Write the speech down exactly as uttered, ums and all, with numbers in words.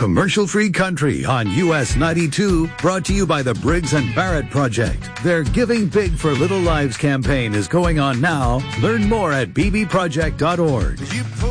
Commercial-free country on U S ninety-two, brought to you by the Briggs and Barrett Project. Their Giving Big for Little Lives campaign is going on now. Learn more at b b project dot org.